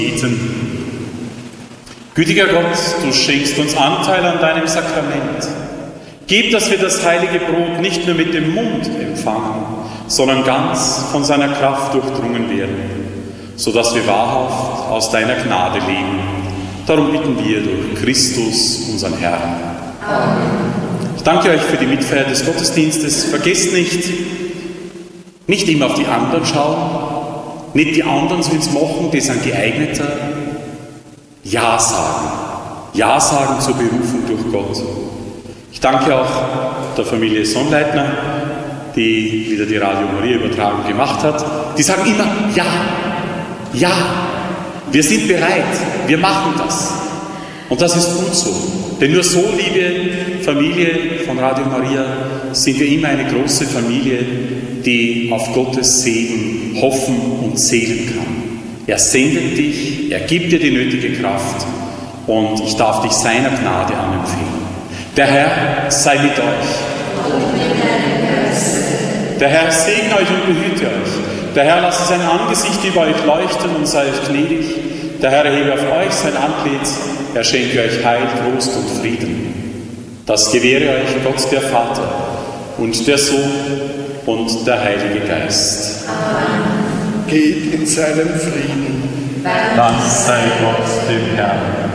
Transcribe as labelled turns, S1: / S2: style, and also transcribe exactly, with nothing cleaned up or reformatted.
S1: beten. Gütiger Gott, du schenkst uns Anteil an deinem Sakrament. Gib, dass wir das heilige Brot nicht nur mit dem Mund empfangen, sondern ganz von seiner Kraft durchdrungen werden, sodass wir wahrhaft aus deiner Gnade leben. Darum bitten wir durch Christus, unseren Herrn.
S2: Amen.
S1: Ich danke euch für die Mitfeier des Gottesdienstes. Vergesst nicht, nicht immer auf die anderen schauen, nicht die anderen so ins Machen, die sind geeigneter. Ja sagen. Ja sagen zur Berufung durch Gott. Ich danke auch der Familie Sonnleitner, die wieder die Radio Maria Übertragung gemacht hat. Die sagen immer ja, ja, wir sind bereit, wir machen das. Und das ist gut so. Denn nur so, liebe Familie von Radio Maria, sind wir immer eine große Familie, die auf Gottes Segen hoffen und zählen kann. Er sendet dich, er gibt dir die nötige Kraft und ich darf dich seiner Gnade anempfehlen. Der Herr sei mit euch. Der Herr segne euch und behüte euch. Der Herr lasse sein Angesicht über euch leuchten und sei euch gnädig. Der Herr erhebe auf euch sein Antlitz, er schenke euch Heil, Trost und Frieden. Das gewähre euch Gott der Vater und der Sohn und der Heilige Geist.
S2: Amen. Geht in seinem Frieden.
S3: Dank sei Gott dem Herrn.